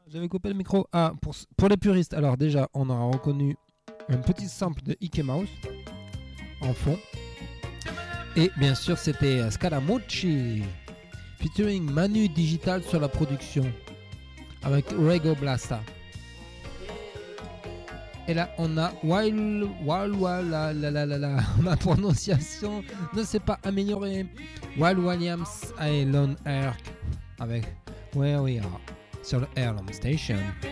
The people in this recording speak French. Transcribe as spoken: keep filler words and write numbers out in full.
J'avais coupé le micro. Ah, pour, pour les puristes, alors déjà, on aura reconnu un petit sample de Ike Mouse en fond. Et bien sûr, c'était Scaramucci featuring Manu Digital sur la production avec Rego Blasta. Et là, on a Wild, Wild, Wild, la, la, la, la, la. Ma prononciation ne s'est pas améliorée. Wild Williams et Lone Herc avec Where We Are sur le Airlum Station.